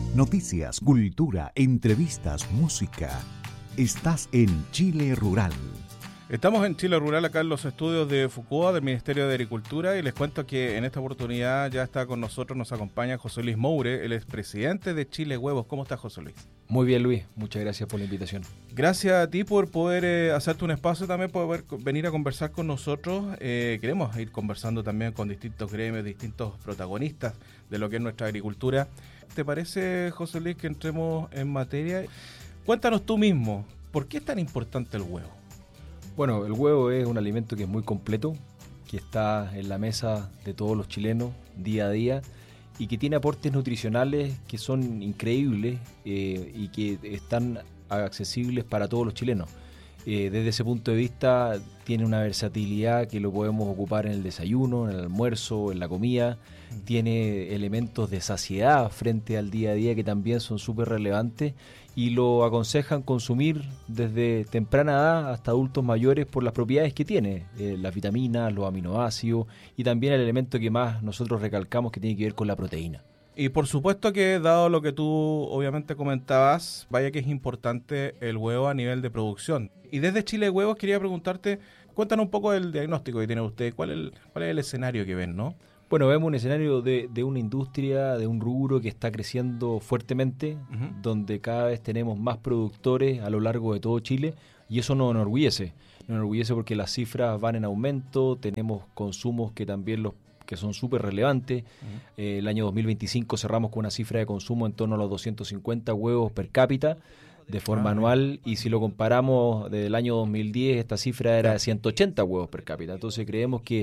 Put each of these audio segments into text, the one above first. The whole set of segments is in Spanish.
Noticias, cultura, entrevistas, música. Estás en Chile Rural. Estamos en Chile Rural, acá en los estudios de FUCOA, del Ministerio de Agricultura, y les cuento que en esta oportunidad ya está con nosotros, nos acompaña José Luis Moure, el expresidente de Chile Huevos. ¿Cómo estás, José Luis? Muy bien, Luis. Muchas gracias por la invitación. Gracias a ti por poder hacerte un espacio también, poder venir a conversar con nosotros. Queremos ir conversando también con distintos gremios, distintos protagonistas de lo que es nuestra agricultura. ¿Te parece, José Luis, que entremos en materia? Cuéntanos tú mismo, ¿por qué es tan importante el huevo? Bueno, el huevo es un alimento que es muy completo, que está en la mesa de todos los chilenos día a día y que tiene aportes nutricionales que son increíbles y que están accesibles para todos los chilenos. Desde ese punto de vista tiene una versatilidad que lo podemos ocupar en el desayuno, en el almuerzo, en la comida. Tiene elementos de saciedad frente al día a día que también son súper relevantes y lo aconsejan consumir desde temprana edad hasta adultos mayores por las propiedades que tiene, las vitaminas, los aminoácidos y también el elemento que más nosotros recalcamos que tiene que ver con la proteína. Y por supuesto que, dado lo que tú obviamente comentabas, vaya que es importante el huevo a nivel de producción. Y desde Chile Huevos quería preguntarte, cuéntanos un poco del diagnóstico que tiene usted, cuál es el escenario que ven, ¿no? Bueno, vemos un escenario de una industria, de un rubro que está creciendo fuertemente, donde cada vez tenemos más productores a lo largo de todo Chile y eso nos enorgullece. Nos enorgullece porque las cifras van en aumento, tenemos consumos que también que son súper relevantes. El año 2025 cerramos con una cifra de consumo en torno a los 250 huevos per cápita de forma anual, y si lo comparamos desde el año 2010, esta cifra era de 180 huevos per cápita. Entonces creemos que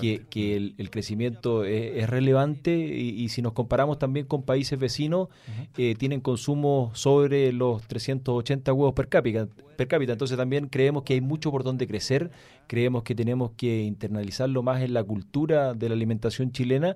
el crecimiento es relevante y si nos comparamos también con países vecinos, tienen consumo sobre los 380 huevos per cápita. Entonces también creemos que hay mucho por donde crecer, creemos que tenemos que internalizarlo más en la cultura de la alimentación chilena.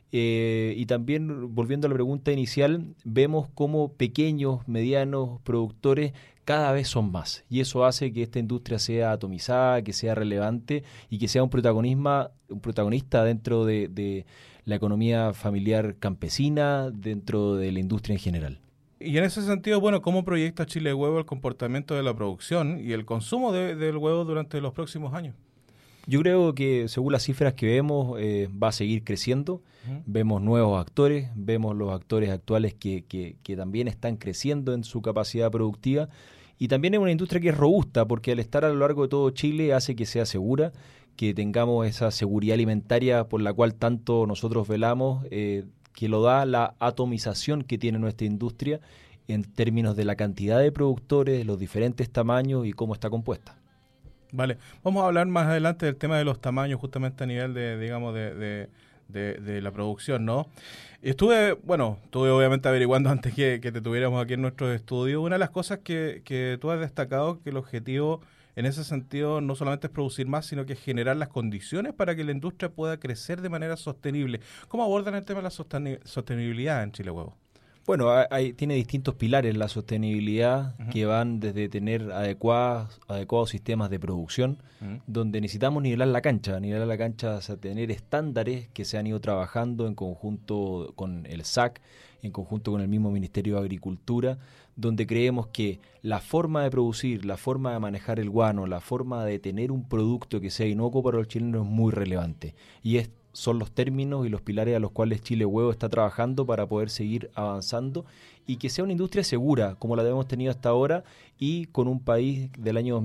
Y también, volviendo a la pregunta inicial, vemos cómo pequeños, medianos productores cada vez son más. Y eso hace que esta industria sea atomizada, que sea relevante y que sea un protagonista dentro de la economía familiar campesina, dentro de la industria en general. Y en ese sentido, bueno, ¿cómo proyecta Chile Huevo el comportamiento de la producción y el consumo del huevo durante los próximos años? Yo creo que según las cifras que vemos va a seguir creciendo. Vemos nuevos actores, vemos los actores actuales que también están creciendo en su capacidad productiva y también es una industria que es robusta porque al estar a lo largo de todo Chile hace que sea segura, que tengamos esa seguridad alimentaria por la cual tanto nosotros velamos, que lo da la atomización que tiene nuestra industria en términos de la cantidad de productores, los diferentes tamaños y cómo está compuesta. Vale, vamos a hablar más adelante del tema de los tamaños, justamente a nivel de la producción, ¿no? Estuve obviamente averiguando antes que te tuviéramos aquí en nuestro estudio. Una de las cosas que tú has destacado, que el objetivo en ese sentido no solamente es producir más, sino que generar las condiciones para que la industria pueda crecer de manera sostenible. ¿Cómo abordan el tema de la sostenibilidad en Chile Huevo? Bueno, tiene distintos pilares la sostenibilidad que van desde tener adecuados sistemas de producción, donde necesitamos nivelar la cancha, o sea, tener estándares que se han ido trabajando en conjunto con el SAC, en conjunto con el mismo Ministerio de Agricultura, donde creemos que la forma de producir, la forma de manejar el guano, la forma de tener un producto que sea inocuo para los chilenos es muy relevante. Y son los términos y los pilares a los cuales Chile Huevo está trabajando para poder seguir avanzando y que sea una industria segura, como la hemos tenido hasta ahora, y con un país del año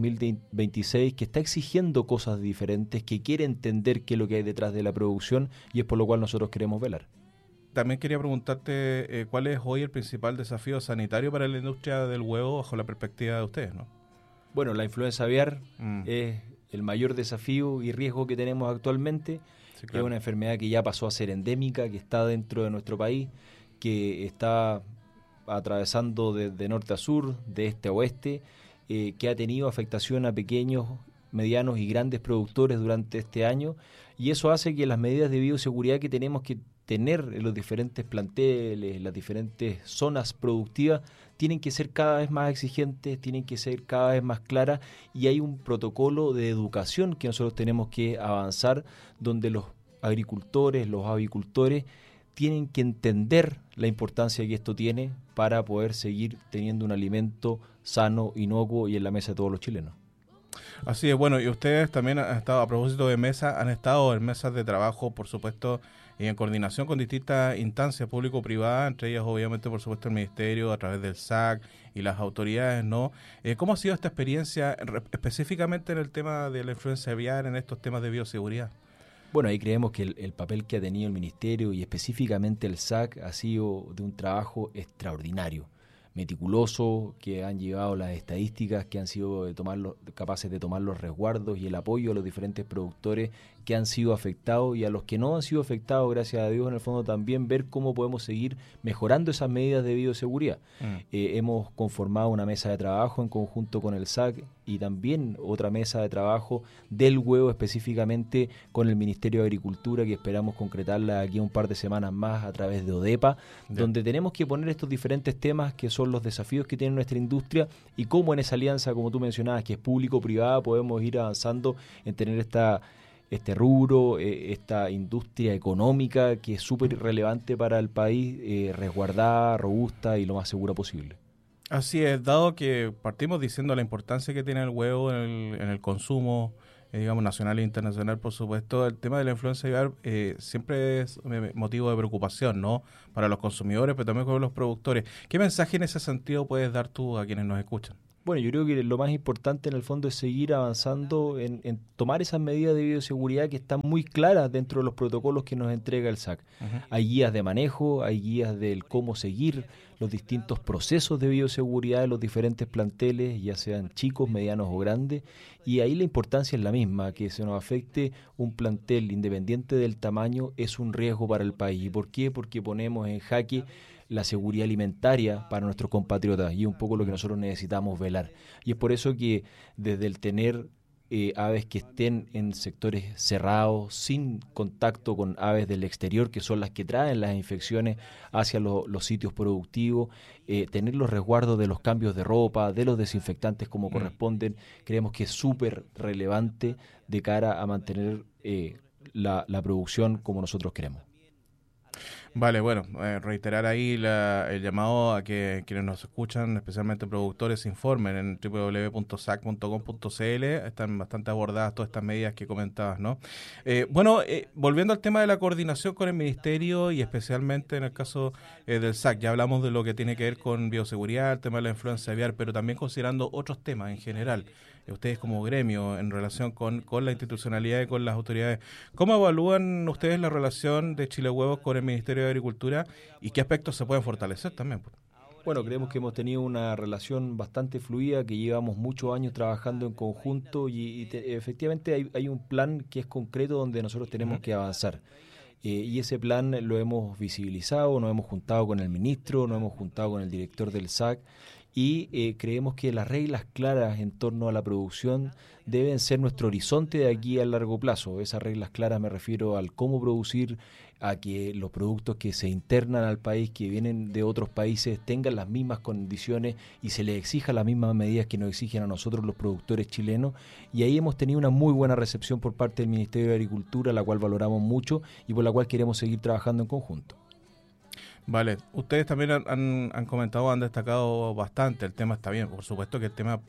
2026 que está exigiendo cosas diferentes, que quiere entender qué es lo que hay detrás de la producción y es por lo cual nosotros queremos velar. También quería preguntarte cuál es hoy el principal desafío sanitario para la industria del huevo bajo la perspectiva de ustedes, ¿no? Bueno, la influenza aviar es el mayor desafío y riesgo que tenemos actualmente. Sí, claro. Es una enfermedad que ya pasó a ser endémica, que está dentro de nuestro país, que está atravesando de norte a sur, de este a oeste, que ha tenido afectación a pequeños, medianos y grandes productores durante este año, y eso hace que las medidas de bioseguridad que tenemos que tener en los diferentes planteles, las diferentes zonas productivas, tienen que ser cada vez más exigentes, tienen que ser cada vez más claras, y hay un protocolo de educación que nosotros tenemos que avanzar, donde los agricultores, los avicultores, tienen que entender la importancia que esto tiene para poder seguir teniendo un alimento sano, inocuo y en la mesa de todos los chilenos. Así es, bueno, y ustedes también han estado, a propósito de mesa, han estado en mesas de trabajo, por supuesto, y en coordinación con distintas instancias público-privadas, entre ellas obviamente, por supuesto, el Ministerio, a través del SAC y las autoridades, ¿no? ¿Cómo ha sido esta experiencia específicamente en el tema de la influenza aviar, en estos temas de bioseguridad? Bueno, ahí creemos que el papel que ha tenido el Ministerio y específicamente el SAC ha sido de un trabajo extraordinario, meticuloso, que han llevado las estadísticas, que han sido capaces de tomar los resguardos y el apoyo a los diferentes productores que han sido afectados y a los que no han sido afectados, gracias a Dios, en el fondo también ver cómo podemos seguir mejorando esas medidas de bioseguridad. Hemos conformado una mesa de trabajo en conjunto con el SAC y también otra mesa de trabajo del huevo específicamente con el Ministerio de Agricultura, que esperamos concretarla aquí un par de semanas más a través de ODEPA, donde tenemos que poner estos diferentes temas que son los desafíos que tiene nuestra industria y cómo en esa alianza, como tú mencionabas, que es público-privada, podemos ir avanzando en tener este rubro, esta industria económica que es súper relevante para el país, resguardada, robusta y lo más segura posible. Así es, dado que partimos diciendo la importancia que tiene el huevo en el consumo, digamos, nacional e internacional, por supuesto, el tema de la influenza aviar siempre es motivo de preocupación, ¿no? Para los consumidores, pero también para los productores. ¿Qué mensaje en ese sentido puedes dar tú a quienes nos escuchan? Bueno, yo creo que lo más importante en el fondo es seguir avanzando en tomar esas medidas de bioseguridad que están muy claras dentro de los protocolos que nos entrega el SAC. Hay guías de manejo, hay guías del cómo seguir los distintos procesos de bioseguridad de los diferentes planteles, ya sean chicos, medianos o grandes, y ahí la importancia es la misma, que se nos afecte un plantel independiente del tamaño es un riesgo para el país. ¿Y por qué? Porque ponemos en jaque la seguridad alimentaria para nuestros compatriotas y un poco lo que nosotros necesitamos velar. Y es por eso que desde el tener aves que estén en sectores cerrados, sin contacto con aves del exterior, que son las que traen las infecciones hacia los sitios productivos, tener los resguardos de los cambios de ropa, de los desinfectantes como corresponden, creemos que es súper relevante de cara a mantener la producción como nosotros queremos. Vale, bueno, reiterar ahí el llamado a que quienes nos escuchan, especialmente productores, se informen en www.sac.com.cl. Están bastante abordadas todas estas medidas que comentabas, ¿no? Volviendo al tema de la coordinación con el Ministerio y especialmente en el caso del SAC, ya hablamos de lo que tiene que ver con bioseguridad, el tema de la influenza aviar, pero también considerando otros temas en general. Ustedes como gremio en relación con la institucionalidad y con las autoridades, ¿cómo evalúan ustedes la relación de Chile Huevos con el Ministerio de Agricultura y qué aspectos se pueden fortalecer también? Bueno, creemos que hemos tenido una relación bastante fluida, que llevamos muchos años trabajando en conjunto y efectivamente hay un plan que es concreto donde nosotros tenemos que avanzar. Y ese plan lo hemos visibilizado, nos hemos juntado con el ministro, nos hemos juntado con el director del SAC y creemos que las reglas claras en torno a la producción deben ser nuestro horizonte de aquí a largo plazo. Esas reglas claras me refiero al cómo producir, a que los productos que se internan al país, que vienen de otros países, tengan las mismas condiciones y se les exija las mismas medidas que nos exigen a nosotros los productores chilenos. Y ahí hemos tenido una muy buena recepción por parte del Ministerio de Agricultura, la cual valoramos mucho y por la cual queremos seguir trabajando en conjunto. Vale, ustedes también han comentado, han destacado bastante, el tema está bien, por supuesto que el tema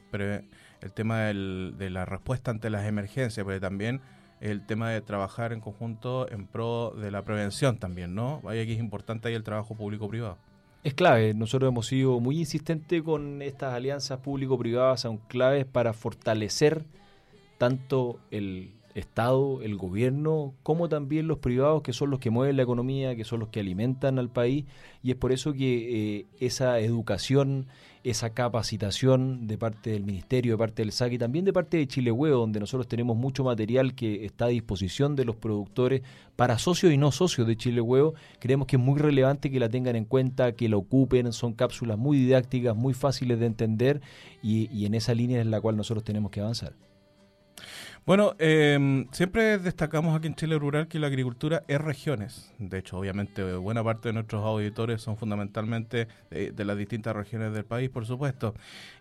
de la respuesta ante las emergencias, pero también el tema de trabajar en conjunto en pro de la prevención también, ¿no? Vaya que es importante ahí el trabajo público-privado. Es clave, nosotros hemos sido muy insistentes con estas alianzas público-privadas, son claves para fortalecer tanto el Estado, el gobierno, como también los privados, que son los que mueven la economía, que son los que alimentan al país, y es por eso que esa educación, esa capacitación de parte del Ministerio, de parte del SAC y también de parte de Chile Huevo, donde nosotros tenemos mucho material que está a disposición de los productores para socios y no socios de Chile Huevo, creemos que es muy relevante que la tengan en cuenta, que la ocupen, son cápsulas muy didácticas, muy fáciles de entender y en esa línea es la cual nosotros tenemos que avanzar. Bueno, siempre destacamos aquí en Chile Rural que la agricultura es regiones. De hecho, obviamente, buena parte de nuestros auditores son fundamentalmente de las distintas regiones del país, por supuesto.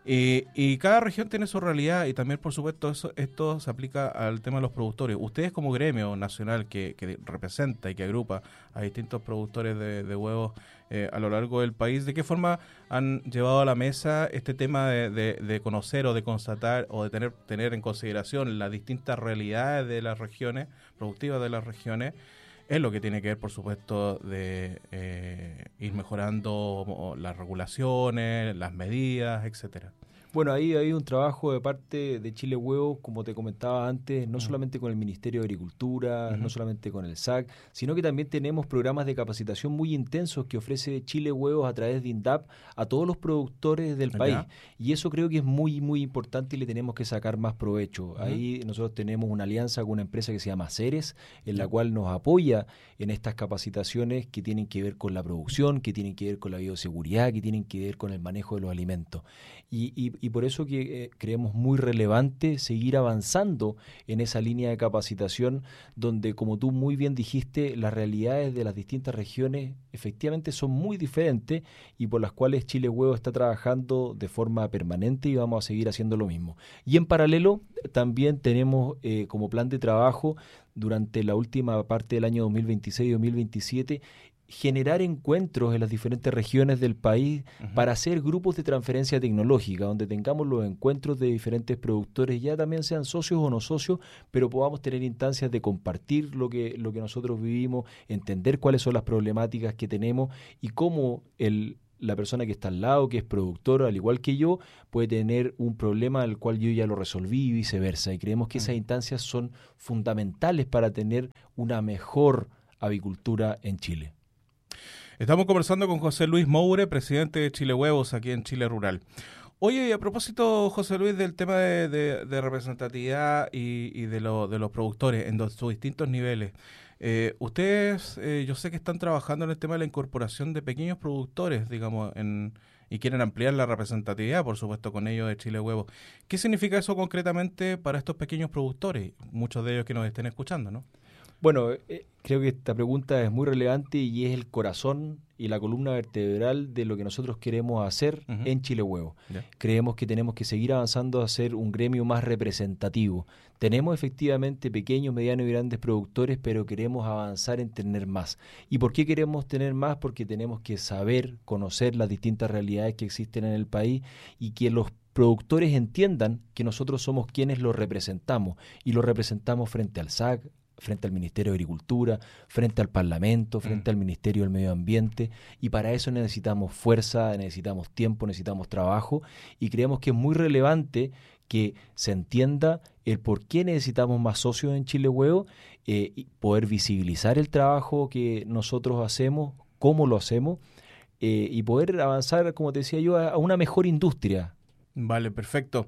Y cada región tiene su realidad y también, por supuesto, esto se aplica al tema de los productores. Ustedes como gremio nacional que representa y que agrupa a distintos productores de huevos a lo largo del país, ¿de qué forma han llevado a la mesa este tema de conocer o de constatar o de tener en consideración las distintas realidades de las regiones, productivas de las regiones? Es lo que tiene que ver, por supuesto, de ir mejorando las regulaciones, las medidas, etcétera. Bueno, ahí hay un trabajo de parte de Chile Huevos, como te comentaba antes, no solamente con el Ministerio de Agricultura, no solamente con el SAC, sino que también tenemos programas de capacitación muy intensos que ofrece Chile Huevos a través de INDAP a todos los productores del país. Y eso creo que es muy, muy importante y le tenemos que sacar más provecho. Ahí nosotros tenemos una alianza con una empresa que se llama Ceres, en la cual nos apoya en estas capacitaciones que tienen que ver con la producción, que tienen que ver con la bioseguridad, que tienen que ver con el manejo de los alimentos. Y por eso que creemos muy relevante seguir avanzando en esa línea de capacitación donde, como tú muy bien dijiste, las realidades de las distintas regiones efectivamente son muy diferentes y por las cuales Chile Huevo está trabajando de forma permanente y vamos a seguir haciendo lo mismo. Y en paralelo también tenemos como plan de trabajo durante la última parte del año 2026 y 2027 generar encuentros en las diferentes regiones del país para hacer grupos de transferencia tecnológica, donde tengamos los encuentros de diferentes productores, ya también sean socios o no socios, pero podamos tener instancias de compartir lo que nosotros vivimos, entender cuáles son las problemáticas que tenemos y cómo la persona que está al lado, que es productor, al igual que yo, puede tener un problema al cual yo ya lo resolví y viceversa. Y creemos que esas instancias son fundamentales para tener una mejor avicultura en Chile. Estamos conversando con José Luis Moure, presidente de Chile Huevos, aquí en Chile Rural. Oye, a propósito, José Luis, del tema de representatividad y de los productores en sus distintos niveles, ustedes, yo sé que están trabajando en el tema de la incorporación de pequeños productores, digamos, y quieren ampliar la representatividad, por supuesto, con ellos de Chile Huevos. ¿Qué significa eso concretamente para estos pequeños productores? Muchos de ellos que nos estén escuchando, ¿no? Bueno, creo que esta pregunta es muy relevante y es el corazón y la columna vertebral de lo que nosotros queremos hacer en Chile Huevo. Creemos que tenemos que seguir avanzando a ser un gremio más representativo. Tenemos efectivamente pequeños, medianos y grandes productores, pero queremos avanzar en tener más. ¿Y por qué queremos tener más? Porque tenemos que saber, conocer las distintas realidades que existen en el país y que los productores entiendan que nosotros somos quienes los representamos y los representamos frente al SAC, frente al Ministerio de Agricultura, frente al Parlamento, frente al Ministerio del Medio Ambiente, y para eso necesitamos fuerza, necesitamos tiempo, necesitamos trabajo, y creemos que es muy relevante que se entienda el por qué necesitamos más socios en Chile Huevo, y poder visibilizar el trabajo que nosotros hacemos, cómo lo hacemos, y poder avanzar, como te decía yo, a una mejor industria. Vale, perfecto.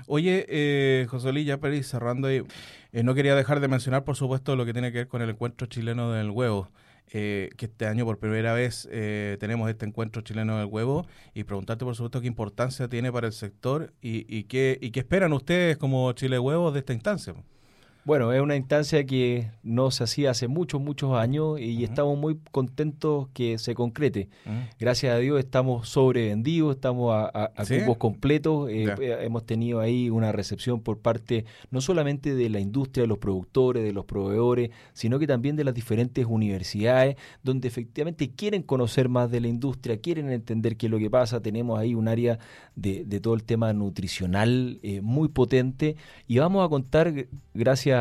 Oye, José Luis, ya para ir cerrando ahí, no quería dejar de mencionar, por supuesto, lo que tiene que ver con el encuentro chileno del huevo, que este año por primera vez tenemos este encuentro chileno del huevo, y preguntarte, por supuesto, qué importancia tiene para el sector y qué esperan ustedes como Chile Huevos de esta instancia. Bueno, es una instancia que no se hacía hace muchos, muchos años y estamos muy contentos que se concrete. Gracias a Dios estamos sobrevendidos, estamos a cupos completos. Hemos tenido ahí una recepción por parte no solamente de la industria, de los productores, de los proveedores, sino que también de las diferentes universidades, donde efectivamente quieren conocer más de la industria, quieren entender qué es lo que pasa. Tenemos ahí un área de todo el tema nutricional muy potente y vamos a contar, gracias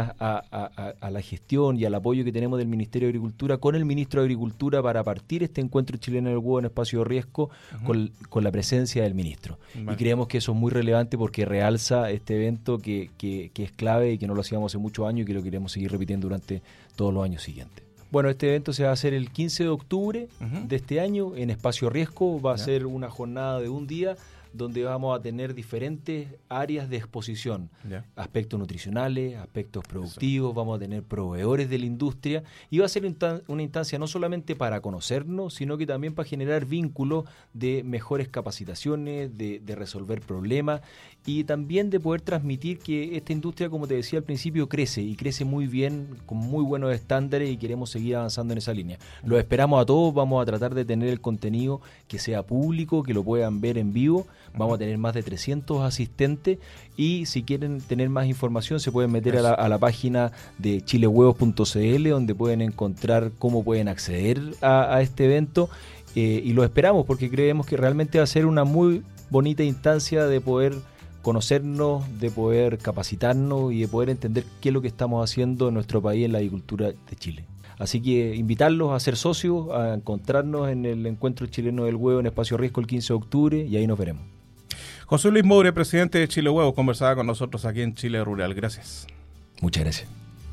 a la gestión y al apoyo que tenemos del Ministerio de Agricultura con el Ministro de Agricultura para partir este encuentro chileno del huevo en espacio de riesgo con la presencia del Ministro. Vale. Y creemos que eso es muy relevante porque realza este evento que es clave y que no lo hacíamos hace muchos años y que lo queremos seguir repitiendo durante todos los años siguientes. Bueno, este evento se va a hacer el 15 de octubre de este año en espacio riesgo. Va a ser una jornada de un día donde vamos a tener diferentes áreas de exposición, aspectos nutricionales, aspectos productivos, vamos a tener proveedores de la industria, y va a ser una instancia no solamente para conocernos, sino que también para generar vínculos de mejores capacitaciones, de resolver problemas, y también de poder transmitir que esta industria, como te decía al principio, crece, y crece muy bien, con muy buenos estándares, y queremos seguir avanzando en esa línea. Los esperamos a todos, vamos a tratar de tener el contenido que sea público, que lo puedan ver en vivo. Vamos a tener más de 300 asistentes, y si quieren tener más información se pueden meter a la página de chilehuevos.cl, donde pueden encontrar cómo pueden acceder a este evento, y lo esperamos porque creemos que realmente va a ser una muy bonita instancia de poder conocernos, de poder capacitarnos y de poder entender qué es lo que estamos haciendo en nuestro país en la agricultura de Chile. Así que invitarlos a ser socios, a encontrarnos en el Encuentro Chileno del Huevo en Espacio Riesgo el 15 de octubre, y ahí nos veremos. José Luis Moure, presidente de Chile Huevo, conversaba con nosotros aquí en Chile Rural. Gracias. Muchas gracias.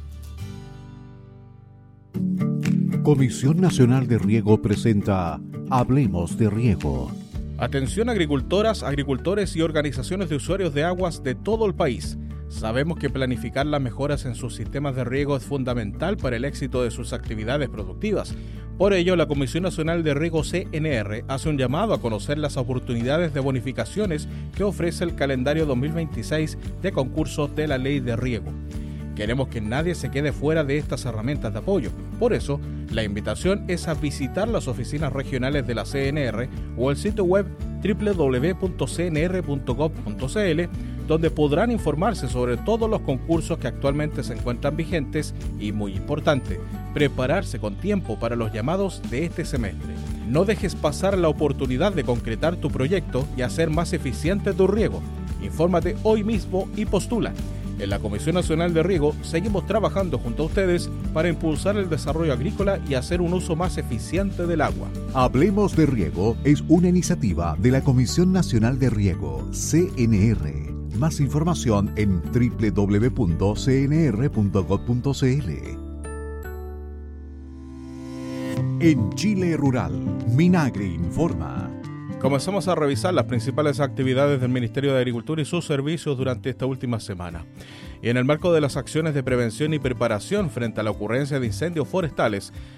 Comisión Nacional de Riego presenta Hablemos de Riego. Atención agricultoras, agricultores y organizaciones de usuarios de aguas de todo el país. Sabemos que planificar las mejoras en sus sistemas de riego es fundamental para el éxito de sus actividades productivas. Por ello, la Comisión Nacional de Riego CNR hace un llamado a conocer las oportunidades de bonificaciones que ofrece el calendario 2026 de concursos de la Ley de Riego. Queremos que nadie se quede fuera de estas herramientas de apoyo. Por eso, la invitación es a visitar las oficinas regionales de la CNR o el sitio web www.cnr.gov.cl, donde podrán informarse sobre todos los concursos que actualmente se encuentran vigentes y, muy importante, prepararse con tiempo para los llamados de este semestre. No dejes pasar la oportunidad de concretar tu proyecto y hacer más eficiente tu riego. Infórmate hoy mismo y postula. En la Comisión Nacional de Riego seguimos trabajando junto a ustedes para impulsar el desarrollo agrícola y hacer un uso más eficiente del agua. Hablemos de Riego es una iniciativa de la Comisión Nacional de Riego, CNR. Más información en www.cnr.gov.cl. En Chile Rural, Minagri informa. Comenzamos a revisar las principales actividades del Ministerio de Agricultura y sus servicios durante esta última semana. Y en el marco de las acciones de prevención y preparación frente a la ocurrencia de incendios forestales,